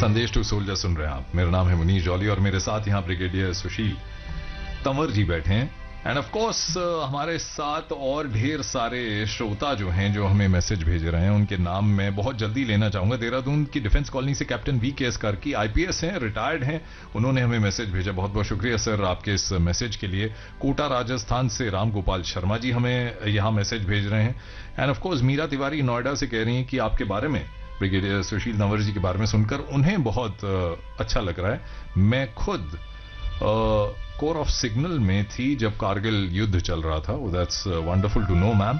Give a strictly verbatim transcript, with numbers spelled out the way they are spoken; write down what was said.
संदेश to soldier सुन रहे हैं आप। मेरा नाम है मुनीश जॉली और मेरे साथ यहां ब्रिगेडियर सुशील तंवर जी बैठे हैं। एंड ऑफ कोर्स हमारे साथ और ढेर सारे श्रोता जो हैं जो हमें मैसेज भेज रहे हैं, उनके नाम मैं बहुत जल्दी लेना चाहूंगा। देहरादून की डिफेंस कॉलोनी से कैप्टन वी के एस कार्की आईपीएस हैं, रिटायर्ड हैं, उन्होंने हमें मैसेज भेजा। बहुत बहुत शुक्रिया सर आपके इस मैसेज के लिए। कोटा राजस्थान से राम गोपाल शर्मा जी हमें यहाँ मैसेज भेज रहे हैं। End of course Meera Tiwari Noida से कह रही हैं कि आपके बारे में, ब्रिगेडियर सुशील तंवर जी के बारे में सुनकर उन्हें बहुत अच्छा लग रहा है। मैं खुद कोर ऑफ सिग्नल में थी जब कारगिल युद्ध चल रहा था। That's wonderful to know ma'am.